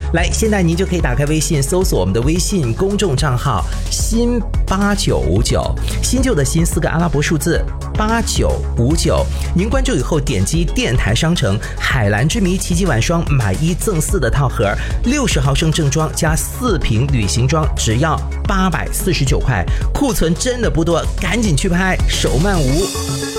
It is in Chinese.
来，现在您就可以打开微信，搜索我们的微信公众账号新8959，新旧的新4个阿拉伯数字8959。您关注以后，点击电台商城海蓝之谜奇迹晚霜买1赠4的套盒，60毫升正装加4瓶旅行装，只要849块，库存真的不多，赶紧去拍，手慢无。